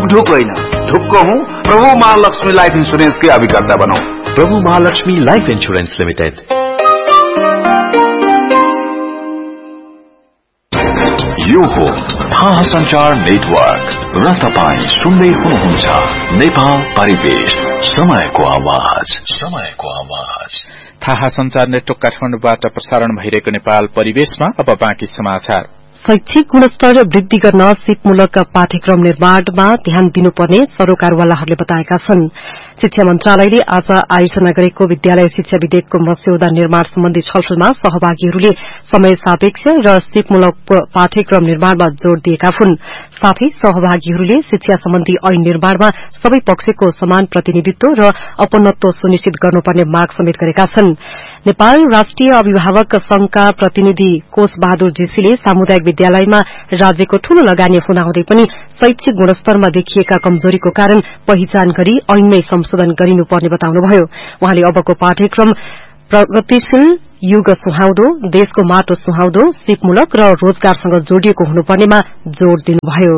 ढुक होइन, ढुक्क हूँ। प्रभु महालक्ष्मी लाइफ इन्स्योरेन्स के अभिकर्ता बनौ। प्रभु महालक्ष्मी लाइफ इन्स्योरेन्स लिमिटेड। यो हो थाहा संचार नेटवर्क र तपाई सुन्दै हुनुहुन्छ नेपाल परिवेश, समयको आवाज, समयको आवाज। थाहा संचार नेटवर्क काठमाडौँबाट प्रसारण भइरहेको नेपाल परिवेशमा अब बाँकी समाचार। शैक्षिक गुणस्तर वृद्धि गर्न सिपमूलक पाठ्यक्रम निर्माणमा ध्यान दिनुपर्ने सरोकारवालाहरूले बताएका छन्। शिक्षा मन्त्रालयले आज आयोजना गरेको विद्यालय शिक्षा विधेयकको मस्यौदा निर्माण सम्बन्धी छलफलमा सहभागीहरूले समय सापेक्ष र सिपमूलक पाठ्यक्रम निर्माणमा जोड़ दिएका हुन्। साथै सहभागीहरूले शिक्षा सम्बन्धी ऐन निर्माणमा सबै पक्षको समान प्रतिनिधित्व र अपनत्व सुनिश्चित गर्नुपर्ने माग समेत गरेका छन्। नेपाल राष्ट्रिय अभिभावक संघका प्रतिनिधि कोष बहादुर जीसीले सामुदायिक विद्यालयमा राज्यको ठूलो लगानी हुँदाहुँदै पनि शैक्षिक गुणस्तरमा देखिएका कमजोरीको कारण पहिचान गरी ऐनमै संशोधन गरिनुपर्ने बताउनुभयो। उहाँले अबको पाठ्यक्रम प्रगतिशील, युग सुहाउँदो, देशको माटो सुहाउँदो, सिपमूलक र रोजगारसँग जोडिएको हुनुपर्नेमा जोड़ दिनुभयो।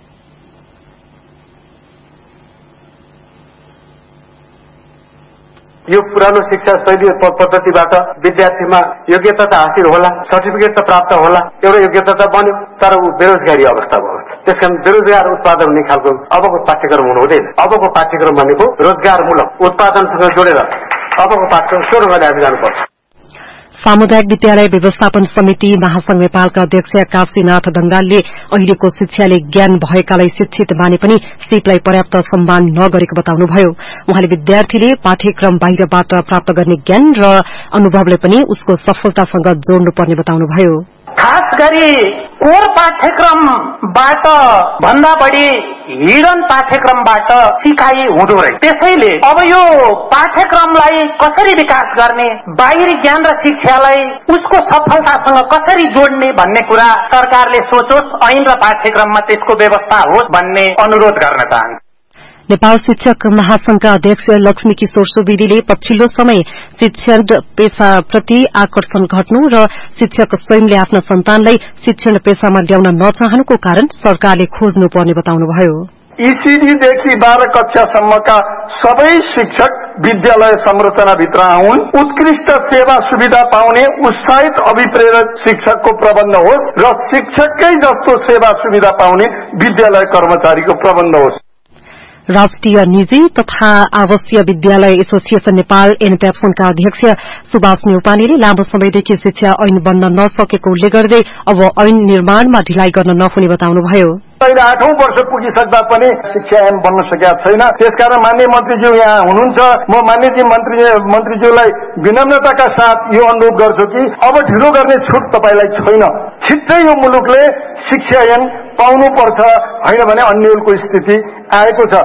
यो पुरानो शिक्षा शैली पद्धतिबाट विद्यार्थीमा योग्यता त हासिल होला, सर्टिफिकेट त प्राप्त होला, एउटा योग्यता त बन्यो, तर ऊ बेरोजगारी अवस्था भयो। त्यसकारण बेरोजगार उत्पादन हुने खालको अबको पाठ्यक्रम हुनु हुँदैन। अबको पाठ्यक्रम भनेको रोजगारमूलक उत्पादनसँग जोडेर अबको पाठ्यक्रम त्यो ढंगले हामी जानुपर्छ। सामुदायिक विद्यालय व्यवस्थापन समिति महासंघ नेपालका अध्यक्ष काशीनाथ दंगालले अहिलेको शिक्षाले ज्ञान भएकालाई शिक्षित माने पनि सिपलाई पर्याप्त सम्मान नगरेको बताउनुभयो। उहाँले विद्यार्थीले पाठ्यक्रम बाहिरबाट प्राप्त गर्ने ज्ञान र अनुभवलाई पनि उसको सफलतासँग जोड्नुपर्ने बताउनुभयो। खास गरी कोर पाठ्यक्रमबाट भन्दा बढी हिडन पाठ्यक्रमबाट सिकाइ हुँदो रहेछ। त्यसैले अब यो पाठ्यक्रमलाई कसरी विकास गर्ने, बाहिरी ज्ञान र शिक्षालाई उसको सफलतासँग कसरी जोड्ने भन्ने कुरा सरकारले सोचोस्, ऐन र पाठ्यक्रममा त्यसको व्यवस्था होस् भन्ने अनुरोध गर्न चाहन्छु। नेपाल शिक्षक महासंघका अध्यक्ष लक्ष्मी किशोर सुवेदीले पछिल्लो समय शिक्षण पेशाप्रति आकर्षण घट्नु र शिक्षक स्वयंले आफ्ना सन्तानलाई शिक्षण पेशामा ल्याउन नचाहनुको कारण सरकारले खोज्नुपर्ने बताउनुभयो। ECD देखि 12 कक्षासम्मका सबै शिक्षक विद्यालय संरचनाभित्र आउन्, उत्कृष्ट सेवा सुविधा पाउने उत्साहित अभिप्रेरक शिक्षकको प्रबन्ध होस् र शिक्षककै जस्तो सेवा सुविधा पाउने विद्यालय कर्मचारीको प्रबन्ध होस्। राष्ट्रिय निजी तथा आवासीय विद्यालय एसोसिएशन नेपाल एनप्याप्सनका अध्यक्ष सुभाष न्यौपानेले लामो समयदेखि शिक्षा ऐन बन्न नसकेको उल्लेख गर्दै अब ऐन निर्माणमा ढिलाइ गर्न नहुने बताउनुभयो। अहिले 8औं वर्ष पुगिसक्दा पनि शिक्षा ऐन बन्न सकेका छैन। त्यसकारण माननीय मन्त्रीज्यू यहाँ हुनुहुन्छ, म माननीय मन्त्रीज्यूलाई विनम्रताका साथ यो अनुरोध गर्छु कि अब ढिलो गर्ने छुट तपाईलाई छैन। छिट्टै यो मुलुकले शिक्षा ऐन पाउनुपर्छ, हैन भने अन्यलको स्थिति आएको छ।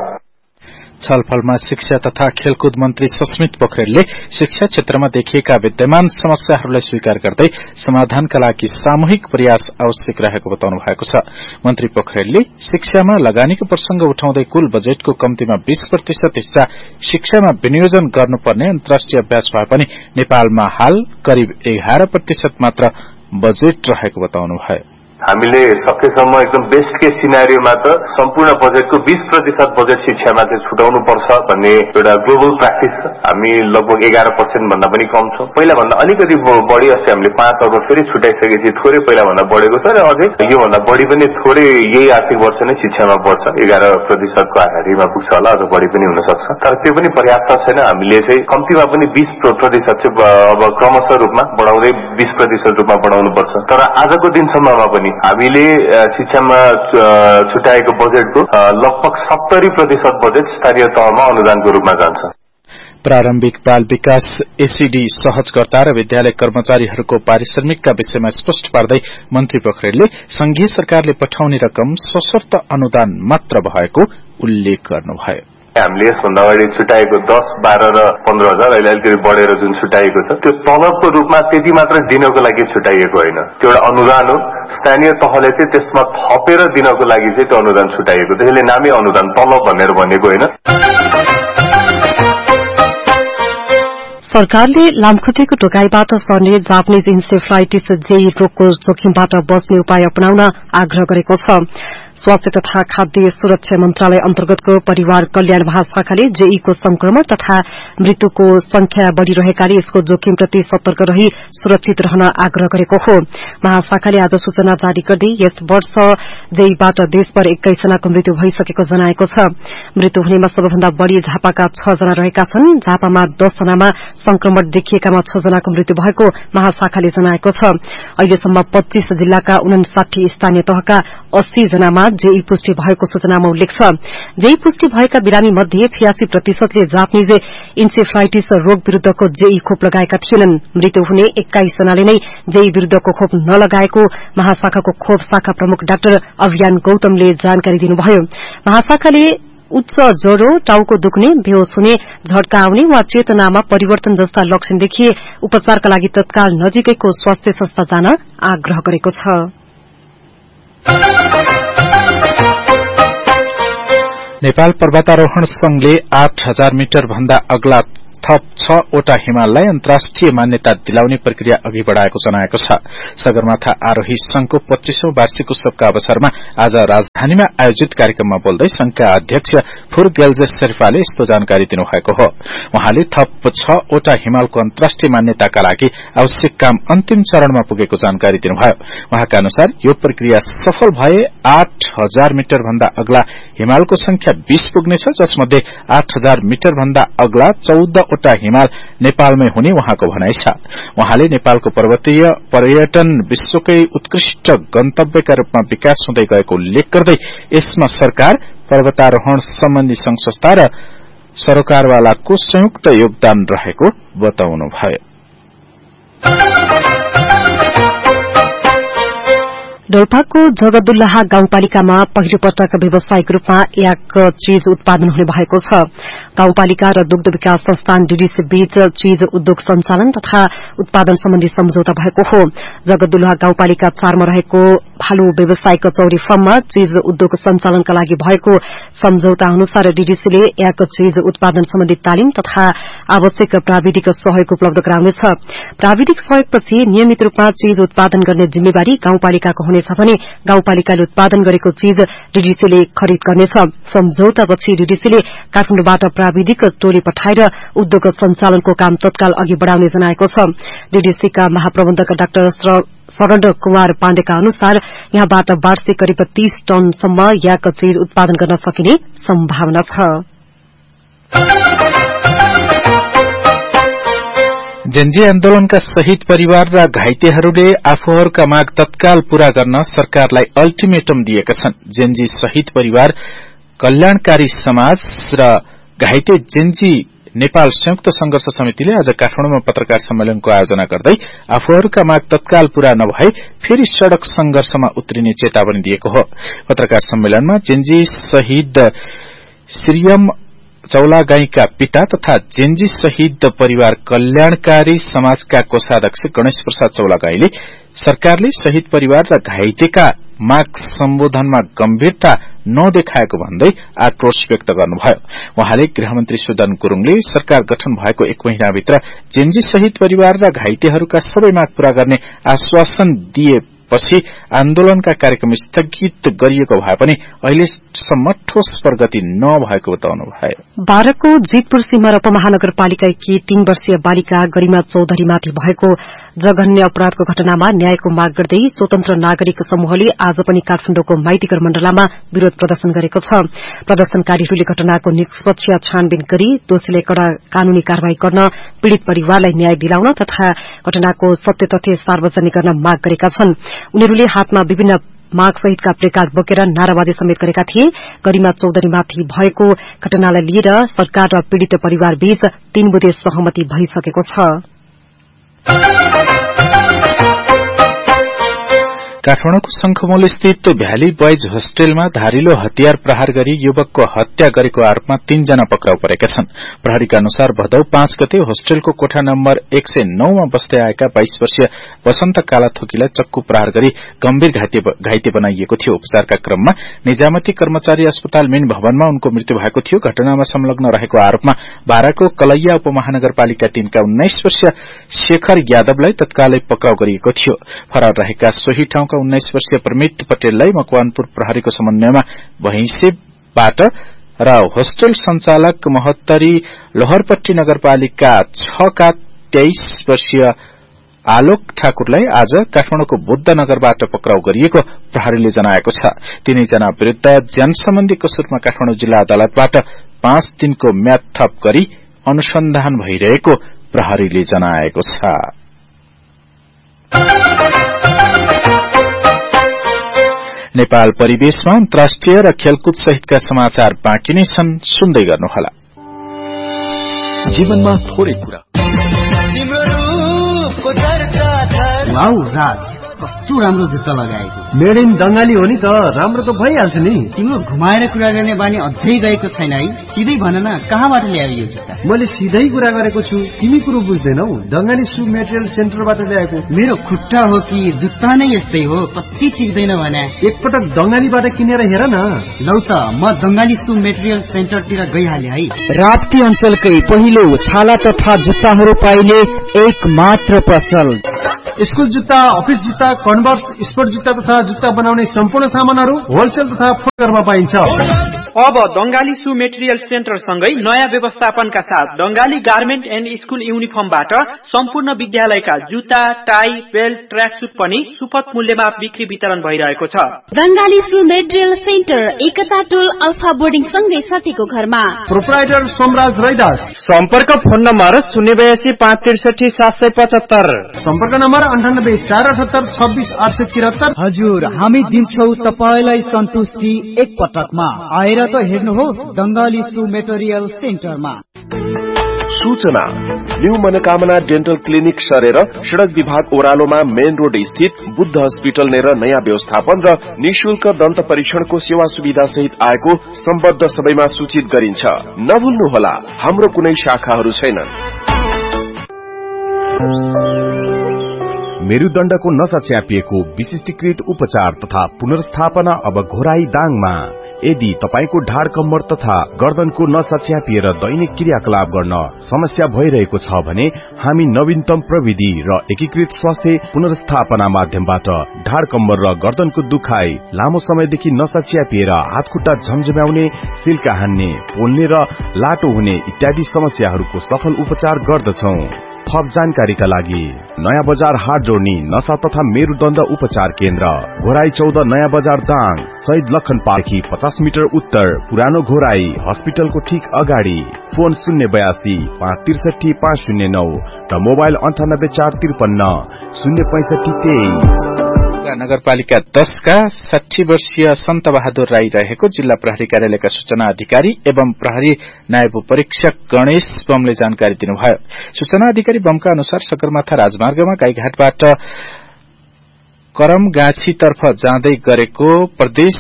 छलफलमा शिक्षा तथा खेलकुद मन्त्री सस्मित पोखरेलले शिक्षा क्षेत्रमा देखिएका विद्यमान समस्याहरूलाई स्वीकार गर्दै समाधानका लागि सामूहिक प्रयास आवश्यक रहेको बताउनु भएको छ। मन्त्री पोखरेलले शिक्षामा लगानीको प्रसंग उठाउँदै कुल बजेटको कम्तीमा 20% हिस्सा शिक्षामा विनियोजन गर्नुपर्ने अन्तर्राष्ट्रिय अभ्यास भए पनि नेपालमा हाल करिब 11% मात्र बजेट रहेको बताउनुभयो। हामीले सकेसम्म एकदम बेस्ट केस सिनारियोमा त सम्पूर्ण बजेटको 20% बजेट शिक्षामा चाहिँ छुटाउनु पर्छ भन्ने एउटा ग्लोबल प्र्याक्टिस छ। हामी लगभग 11% भन्दा पनि कम छौं। पहिला भन्दा अलिकति बढी, अस्ति हामीले 5 अर्ब फेरि छुटाइसकेपछि थोरै पहिला भन्दा बढेको छ र अझै यो भन्दा बढी पनि थोरै यही आर्थिक वर्ष नै शिक्षामा बढ्छ। 11% को आधारमा पुग्छ होला, अझ बढी पनि हुन सक्छ। तर त्यो पनि पर्याप्त छैन। हामीले चाहिँ कम्तीमा पनि 20% चाहिँ अब क्रमशः रूपमा बढाउँदै 20% रूपमा बढाउनु पर्छ। तर आजको दिनसम्ममा पनि हामीले शिक्षामा छुट्याएको बजेटको लगभग 70% बजेट स्थानीय तहमा अनुदानको रूपमा जान्छ। प्रारम्भिक बाल विकास एसीडी सहजकर्ता र विद्यालय कर्मचारीहरूको पारिश्रमिकका विषयमा स्पष्ट पार्दै मन्त्री पोखरेलले संघीय सरकारले पठाउने रकम सशर्त अनुदान मात्र भएको उल्लेख गर्नुभयो। हामीले यसभन्दा अगाडि छुटाएको 10, 12 र 15 हजार अहिले अलिकति बढेर जुन छुटाइएको छ त्यो तलबको रूपमा त्यति मात्र दिनको लागि छुटाइएको होइन, त्यो एउटा अनुदान हो। स्थानीय तहले चाहिँ त्यसमा थपेर दिनको लागि चाहिँ त्यो अनुदान छुटाइएको, त्यसैले नामै अनुदान, तलब भनेर भनेको होइन। सरकारले लामखुट्टेको टोकाईबाट सर्ने जापानीज इन्सेफ्लाइटिस जेई रोगको जोखिमबाट बच्ने उपाय अपनाउन आग्रह गरेको छ। स्वास्थ्य तथा खाद्य सुरक्षा मन्त्रालय अन्तर्गतको परिवार कल्याण महाशाखाले जेईको संक्रमण तथा मृत्युको संख्या बढ़िरहेकाले यसको जोखिमप्रति सतर्क रही सुरक्षित रहन आग्रह गरेको हो। महाशाखाले आज सूचना जारी गर्दै यस वर्ष जेईबाट देशभर 21 जनाको मृत्यु भइसकेको जनाएको छ। मृत्यु हुनेमा सबैभन्दा बढ़ी झापाका 6 जना रहेका छन्। झापामा 10 जनामा संक्रमण देखिएकामा 6 जनाको मृत्यु भएको महाशाखाले जनाएको छ। अहिलेसम्म 25 जिल्लाका 59 स्थानीय तहका 80 जनामा जेई पुष्टि भएको सूचनामा उल्लेख छ। जेई पुष्टि भएका बिरामी मध्ये 86% ले जापानीज इन्सेफ्लाइटिस रोग विरूद्धको जेई खोप लगाएका थिएनन्। मृत्यु हुने 21 जनाले नै जेई विरूद्धको खोप नलगाएको महाशाखाको खोप शाखा प्रमुख डाक्टर अभियान गौतमले जानकारी दिनुभयो। महाशाखाले उच्च ज्वरो, टाउको दुख्ने, बेहोस हुने, झड्का आउने वा चेतनामा परिवर्तन जस्ता लक्षण देखिए उपचारका लागि तत्काल नजिकैको स्वास्थ्य संस्था जान आग्रह गरेको छ। नेपाल पर्वतारोहण संघले 8000 मिटर भन्दा अग्ला थप 6 वटा हिमाललाई अन्तर्राष्ट्रिय मान्यता दिलाउने प्रक्रिया अघि बढ़ाएको जनाएको छ। सगरमाथा आरोही संघको 25औं वार्षिक उत्सवका अवसरमा आज राजधानीमा आयोजित कार्यक्रममा बोल्दै संघका अध्यक्ष फुर गेल्जे शेर्पाले यस्तो जानकारी दिनुभएको हो। उहाँले थप 6 वटा हिमालको अन्तर्राष्ट्रिय मान्यताका लागि आवश्यक काम अन्तिम चरणमा पुगेको जानकारी दिनुभयो। उहाँका अनुसार यो प्रक्रिया सफल भए 8000 मिटर भन्दा अग्ला हिमालको संख्या 20 पुग्नेछ, जसमध्ये 8000 मिटर भन्दा अग्ला 14 वटा हिमाल नेपालमै हुने उहाँको भनाइ छ। उहाँले नेपालको पर्वतीय पर्यटन विश्वकै उत्कृष्ट गन्तव्यका रूपमा विकास हुँदै गएको उल्लेख गर्दै यसमा सरकार, पर्वतारोहण सम्बन्धी संघ संस्था र सरोकारवालाको संयुक्त योगदान रहेको बताउनुभयो। डोल्पाको जगदुल्लाहा गाउँपालिकामा पहिलो पटक व्यावसायिक रूपमा एक चीज उत्पादन हुने भएको छ। गाउँपालिका र दुग्ध विकास संस्थान डीडीसी बीच चीज उद्योग संचालन तथा उत्पादन सम्बन्धी सम्झौता भएको हो। जगदुल्लाहा गाउँपालिका 4 मा रहेको भालु व्यावसायिक चौरी फर्ममा चीज उद्योग संचालनका लागि भएको सम्झौता अनुसार डीडीसीले एक चीज उत्पादन सम्बन्धी तालिम तथा आवश्यक प्राविधिक सहयोग उपलब्ध गराउनेछ। प्राविधिक सहयोगपछि नियमित रूपमा चीज उत्पादन गर्ने जिम्मेवारी गाउँपालिकाको हुनेछ भने गाउँपालिकाले उत्पादन गरेको चीज डीडीसीले खरिद गर्नेछ। सम्झौतापछि डीडीसीले काठमाडौँबाट प्राविधिक टोली पठाएर उद्योग सञ्चालनको काम तत्काल अघि बढ़ाउने जनाएको छ। डीडीसीका महाप्रबन्धक डाक्टर शरण कुमार पाण्डेका अनुसार यहाँबाट वार्षिक करिब 30 टनसम्म याक चीज उत्पादन गर्न सकिने सम्भावना छ। जेन्जी आन्दोलनका शहीद परिवार र घाइतेहरूले आफूहरूका माग तत्काल पूरा गर्न सरकारलाई अल्टिमेटम दिएका छन्। जेन्जी शहीद परिवार कल्याणकारी समाज र घाइते जेन्जी नेपाल संयुक्त संघर्ष समितिले आज काठमाडौँमा पत्रकार सम्मेलनको आयोजना गर्दै आफूहरूका माग तत्काल पूरा नभए फेरि सड़क संघर्षमा उत्रिने चेतावनी दिएको हो। पत्रकार सम्मेलनमा जेन्जी शहीद श्रीयम चौलागाईका पिता तथा जेन्जी शहीद परिवार कल्याणकारी समाजका कोषाध्यक्ष गणेश प्रसाद चौलागाईले सरकारले शहीद परिवार र घाइतेका माग सम्बोधनमा गम्भीरता नदेखाएको भन्दै आक्रोश व्यक्त गर्नुभयो। उहाँले गृहमन्त्री सुदन गुरूङले सरकार गठन भएको 1 महिनाभित्र जेन्जी शहीद परिवार र घाइतेहरूका सबै माग पूरा गर्ने आश्वासन दिएपछि आन्दोलनका कार्यक्रम स्थगित गरिएको भए पनि अहिलेसम्म ठोस प्रगति नभएको बताउनुभयो। बाह्रको जीतपुर सीमा उपमहानगरपालिकाकी 3 वर्षीय बालिका गरिमा चौधरीमाथि भएको जघन्य अपराधको घटनामा न्यायको माग गर्दै स्वतन्त्र नागरिक समूहले आज पनि काठमाडौँको माइतीघर मण्डलामा विरोध प्रदर्शन गरेको छ। प्रदर्शनकारीहरूले घटनाको निष्पक्ष छानबिन गरी दोषीलाई कड़ा कानूनी कार्यवाही गर्न, पीड़ित परिवारलाई न्याय दिलाउन तथा घटनाको सत्य तथ्य सार्वजनिक गर्न माग गरेका छन्। उनीहरूले हातमा विभिन्न माग सहितका प्लेकार्ड बोकेर नाराबाजी समेत गरेका थिए। गरिमा चौधरीमाथि भएको घटनालाई लिएर सरकार र पीड़ित परिवार बीच 3 बुँदे सहमति भइसकेको छ। काठमाडौँको शंखमूल स्थित भ्याली बोइज होस्टेलमा धारिलो हतियार प्रहार गरी युवकको हत्या गरेको आरोपमा 3 जना पक्राउ परेका छन्। प्रहरीका अनुसार भदौ 5 गते होस्टेलको कोठा नम्बर 109 मा बस्दै आएका 22 वर्षीय वसन्त कालाथोकीलाई चक्कु प्रहार गरी गम्भीर घाइते बनाइएको थियो। उपचारका क्रममा निजामती कर्मचारी अस्पताल मेन भवनमा उनको मृत्यु भएको थियो। घटनामा संलग्न रहेको आरोपमा बाराको कलैया उपमहानगरपालिका 3 का 19 वर्षीय शेखर यादवलाई तत्कालै पक्राउ गरिएको थियो। फरार रहेका सोही ठाउँका 19 वर्षीय प्रमित पटेललाई मकवानपुर प्रहरीको समन्वयमा भैंसेबाट र होस्टेल संचालक महोत्तरी लोहरपट्टी नगरपालिका 6 का 23 वर्षीय आलोक ठाकुरलाई आज काठमाडौँको बुद्धनगरबाट पक्राउ गरिएको प्रहरीले जनाएको छ। तीनैजना विरूद्ध ज्यान सम्बन्धी कसुरमा काठमाडौँ जिल्ला अदालतबाट 5 दिनको म्याद थप गरी अनुसन्धान भइरहेको प्रहरीले जनाएको छ। नेपाल परिवेशमा अन्तर्राष्ट्रिय र खेलकुद सहितका समाचार बाँकी नै छन्, सुन्दै गर्नुहोला। जीवनमा थोरै कुरा। वाउ राज, कस्तो राम्रो जुत्ता लगाएको। मेड इन बंगाली हो नि त, राम्रो त भइहाल्छ नि। तिम्रो घुमाएर कुरा गर्ने बानी अझै गएको छैन है। सिधै भन न, कहाँबाट ल्यायो यो जुत्ता? मैले सिधै कुरा गरेको छु, तिमी कुरो बुझ्दैनौ। बंगाली शू मेटेरियल सेन्टरबाट ल्याएको। मेरो खुट्टा हो कि जुत्ता नै यस्तै हो, कति टिक्दैन भने। एकपटक बंगालीबाट किनेर हेर न। लौ त, म बंगाली शू मेटेरियल सेन्टरतिर गइहाले है। राप्ती अञ्चलकै पहिलो छाला तथा जुत्ताहरू पाइने एक मात्र पसल। स्कुल जुत्ता, अफिस जुत्ता, कन्भर्स, स्पोर्ट जुत्ता तथा जुत्ता बनाउने सम्पूर्ण सामानहरू होलसेल तथा फुटकरमा पाइन्छ। अब बंगाली शू मेटेरियल सेन्टर सँगै नयाँ व्यवस्थापनका साथ बंगाली गार्मेन्ट एन्ड स्कुल युनिफर्मबाट सम्पूर्ण विद्यालयका जुत्ता, टाई, बेल्ट, ट्र्याकसुट पनि सुपथ मूल्यमा बिक्री वितरण भइरहेको छ। बंगाली शू मेटेरियल सेन्टर एकता टोल अल्फा बोर्डिङ सँगै साथीको घरमा। प्रोप्राइटर सोमराज रैदास। सम्पर्क फोन नम्बर 082 563 775। सम्पर्क नम्बर 98 478 26 873। हजुर, हामी दिन्छौ तपाईलाई सन्तुष्टि एक पटकमा। आएर त हेर्नुहोस् बंगाली शू मेटेरियल सेन्टरमा। सूचना, न्यू मनोकामना डेन्टल क्लिनिक सरेर सड़क विभाग ओह्रालोमा मेन रोड स्थित बुद्ध हस्पिटल नेर नयाँ व्यवस्थापन र निशुल्क दन्त परीक्षणको सेवा सुविधा सहित आएको सम्बद्ध सबैमा सूचित गरिन्छ। नभुल्नुहोला, हाम्रो कुनै शाखाहरू छैनन्। मेरुदण्डको नसा च्यापिएको विशिष्टीकृत उपचार तथा पुनर्स्थापना अब घोराई दाङमा। यदि तपाईको ढाड कम्मर तथा गर्दनको नसा च्यापिएर दैनिक क्रियाकलाप गर्न समस्या भइरहेको छ भने हामी नवीनतम प्रविधि र एकीकृत स्वास्थ्य पुनर्स्थापना माध्यमबाट ढाड कम्मर र गर्दनको दुखाइ, लामो समयदेखि नसा च्यापिएर हातखुट्टा झमझम्याउने, सिल्का हान्ने, पोल्ने र लाटो हुने इत्यादि समस्याहरूको सफल उपचार गर्दछौं। थप जानकारीका लागि नयाँ बजार हाट जोड्नी नशा तथा मेरुदण्ड उपचार केन्द्र, घोराई 14 नयाँ बजार दाङ, शहीद लखन पार्कदेखि 50 मिटर उत्तर, पुरानो घोराई हस्पिटलको ठीक अगाडि। फोन 082 563 509 र मोबाइल 98 453 065 नगरपालिका 10 का 60 वर्षीय सन्त बहादुर राई रहेको जिल्ला प्रहरी कार्यालयका सूचना अधिकारी एवं प्रहरी नायब परीक्षक गणेश बमले जानकारी दिनुभयो। सूचना अधिकारी बमका अनुसार सगरमाथा राजमार्गमा गाईघाटबाट करमगाछीतर्फ जाँदै गरेको प्रदेश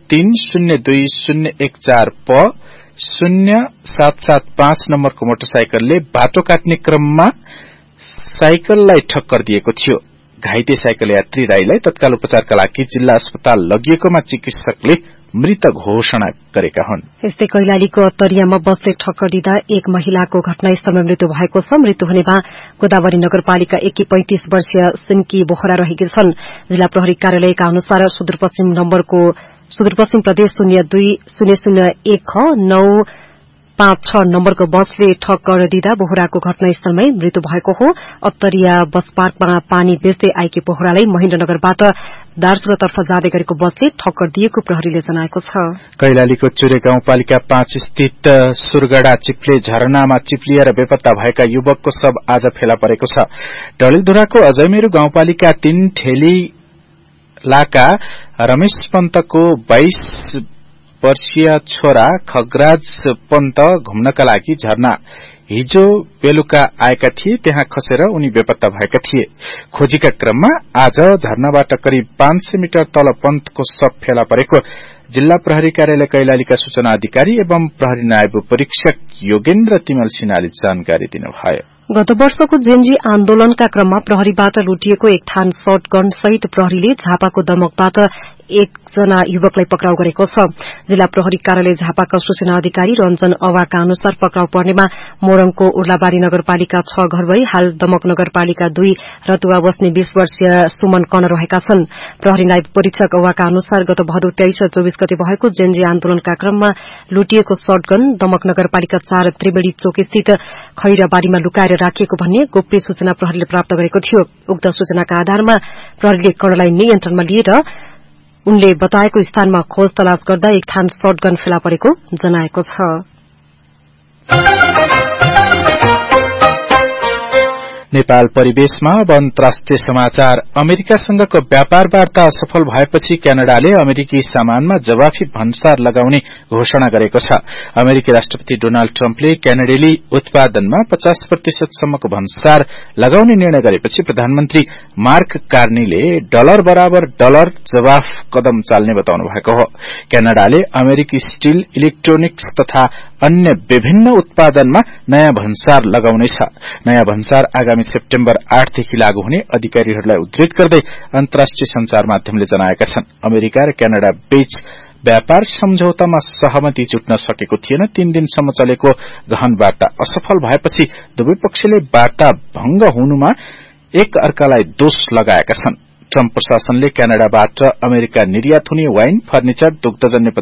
302014 प 0775 नम्बरको मोटरसाइकलले बाटो काट्ने क्रममा साइकललाई ठक्कर दिएको थियो। घाइते साइकल यात्री राईलाई तत्काल उपचारका लागि जिल्ला अस्पताल लगिएकोमा चिकित्सकले मृत घोषणा गरेका हुन्। यस्तै कैलालीको अत्तरियामा बसले ठक्कर दिँदा एक महिलाको घटनास्थलमा मृत्यु भएको छ। मृत्यु हुनेमा गोदावरी नगरपालिका 1 की 35 वर्षीय सिन्की बोखरा रहेकी छन्। जिल्ला प्रहरी कार्यालयका अनुसार सुदूरपश्चिम प्रदेश 02-001-956 नम्बरको बसले ठक्कर दिँदा बोहराको घटनास्थलमै मृत्यु भएको हो। अत्तरिया बस पार्कमा पानी बेच्दै आएकी बोहरालाई महेन्द्रनगरबाट दार्चुलातर्फ जाँदै गरेको बसले ठक्कर दिएको प्रहरीले जनाएको छ। कैलालीको चुरे गाउँपालिका 5 स्थित सुरगड़ा चिप्ले झरनामा चिप्लिएर बेपत्ता भएका युवकको शव आज फेला परेको छ। डलिधुराको अजयमेरू गाउँपालिका 3 ठेलीलाका रमेश पन्तको 22 वर्षीय छोरा खगराज पन्त घुम्नका लागि झरना हिजो बेलुका आएका थिए, त्यहाँ खसेर उनी बेपत्ता भएका थिए। खोजीका क्रममा आज झरनाबाट करिब 500 मिटर तल पन्तको शव फेला परेको जिल्ला प्रहरी कार्यालय कैलालीका सूचना अधिकारी एवं प्रहरी नायब परीक्षक योगेन्द्र तिमल सिन्हाले जानकारी दिनुभयो। गत वर्षको जेनजी आन्दोलनका क्रममा प्रहरीबाट लुटिएको एक थान शटगन सहित प्रहरीले झापाको दमकबाट एकजना युवकलाई पक्राउ गरेको छ। जिल्ला प्रहरी कार्यालय झापाका सूचना अधिकारी रञ्जन अवाका अनुसार पक्राउ पर्नेमा मोरङको उर्लाबारी नगरपालिका 6 घर भई हाल दमक नगरपालिका 2 रतुवा बस्ने 20 वर्षीय सुमन कन रहेका छन्। प्रहरी नायब परीक्षक अवाका अनुसार गत भदौ 23 र 24 गते भएको जेनजी आन्दोलनका क्रममा लुटिएको शटगन दमक नगरपालिका 4 त्रिवेणी चोकस्थित खैराबारीमा लुकाएर राखिएको भन्ने गोप्य सूचना प्रहरीले प्राप्त गरेको थियो। उक्त सूचनाका आधारमा प्रहरीले कर्णलाई नियन्त्रणमा लिएर उनले बताएको स्थानमा खोज तलाश गर्दा एक थान शटगन फेला परेको जनाएको छ। नेपाल परिवेशमा अब अन्तर्राष्ट्रिय समाचार। अमेरिकासँगको व्यापार वार्ता असफल भएपछि क्यानाडाले अमेरिकी सामानमा जवाफी भन्सार लगाउने घोषणा गरेको छ। अमेरिकी राष्ट्रपति डोनाल्ड ट्रम्पले क्यानाडेली उत्पादनमा 50% सम्मको भन्सार लगाउने निर्णय गरेपछि प्रधानमन्त्री मार्क कार्नीले डलर बराबर डलर जवाफ कदम चाल्ने बताउनु भएको हो। क्यानाडाले अमेरिकी स्टील, इलेक्ट्रोनिक्स तथा अन्य विभिन्न उत्पादनमा नयाँ भन्सार लगाउनेछ। नयाँ भन्सार आगामी सेप्टेम्बर 8 देखि लागू हुने अधिकारीहरूलाई उद्धृत गर्दै अन्तर्राष्ट्रिय संचार माध्यमले जनाएका छन्। अमेरिका र क्यानाडा बीच व्यापार सम्झौतामा सहमति जुट्न सकेको थिएन। 3 दिनसम्म चलेको गहन वार्ता असफल भएपछि दुवै पक्षले वार्ता भंग हुनुमा एक अर्कालाई दोष लगाएका छन्। ट्रम्प प्रशासनले क्यानाडाबाट अमेरिका निर्यात हुने वाइन, फर्निचर, दुग्धजन्य